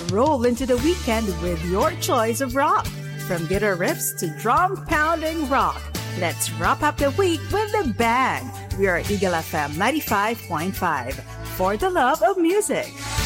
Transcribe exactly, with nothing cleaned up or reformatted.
roll into the weekend with your choice of rock. From guitar riffs to drum-pounding rock, let's wrap up the week with a bang. We are Eagle F M ninety-five point five, for the love of music.